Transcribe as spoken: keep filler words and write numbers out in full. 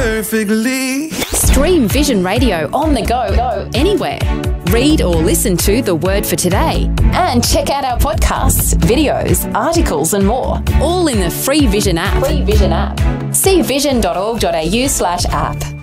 perfectly. Stream Vision Radio on the go, go anywhere. Read or listen to The Word for Today. And check out our podcasts, videos, articles and more. All in the free Vision app. Free Vision app. see vision dot org dot a u slash app.